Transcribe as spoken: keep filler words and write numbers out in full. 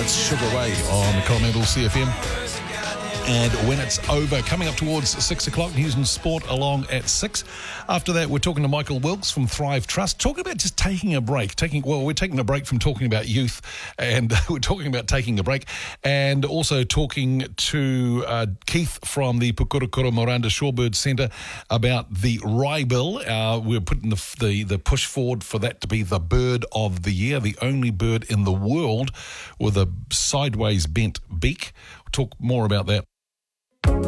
It's Sugar Ray on Coromandel C F M. And when it's over, coming up towards six o'clock, news and sport along at six. After that, we're talking to Michael Wilkes from Thrive Trust, talking about just taking a break. Taking Well, we're taking a break from talking about youth, and we're talking about taking a break, and also talking to uh, Keith from the Pukurukura Miranda Shorebird Centre about the Rye Bill. Uh, we're putting the, the, the push forward for that to be the bird of the year, the only bird in the world with a sideways bent beak. We'll talk more about that